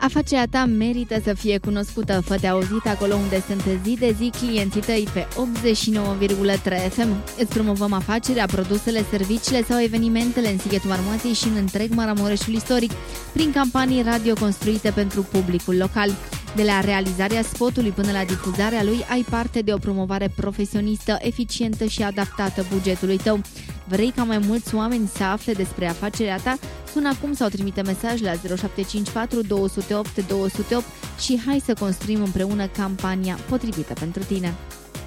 Afacerea ta merită să fie cunoscută. Fă-te auzit acolo unde sunt zi de zi clienții tăi pe 89,3 FM. Îți promovăm afacerea, produsele, serviciile sau evenimentele în Sighetul Marmoatei și în întreg Maramureșul istoric, prin campanii radio construite pentru publicul local. De la realizarea spotului până la difuzarea lui, ai parte de o promovare profesionistă, eficientă și adaptată bugetului tău. Vrei ca mai mulți oameni să afle despre afacerea ta? Sună acum sau trimite mesaj la 0754 208 208 și hai să construim împreună campania potrivită pentru tine.